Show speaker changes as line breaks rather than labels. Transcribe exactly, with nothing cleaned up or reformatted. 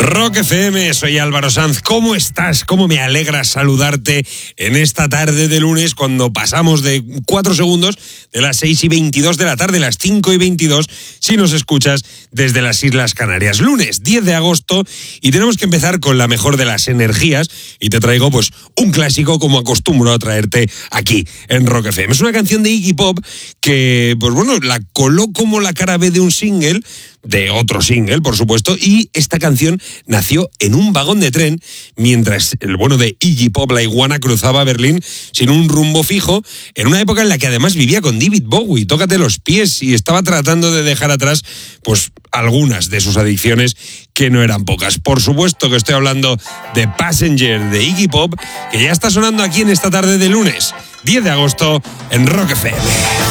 Rock F M, soy Álvaro Sanz. ¿Cómo estás? ¿Cómo me alegra saludarte en esta tarde de lunes cuando pasamos de cuatro segundos de las seis y veintidós de la tarde, las cinco y veintidós, si nos escuchas desde las Islas Canarias? Lunes diez de agosto y tenemos que empezar con la mejor de las energías y te traigo pues un clásico como acostumbro a traerte aquí en Rock F M. Es una canción de Iggy Pop que, pues bueno, la coló como la cara B de un single, de otro single, por supuesto, y esta canción nació en un vagón de tren mientras el bueno de Iggy Pop, la iguana, cruzaba Berlín sin un rumbo fijo, en una época en la que además vivía con David Bowie, tócate los pies, y estaba tratando de dejar atrás pues algunas de sus adicciones, que no eran pocas. Por supuesto que estoy hablando de Passenger, de Iggy Pop, que ya está sonando aquí en esta tarde de lunes diez de agosto en Rock F M.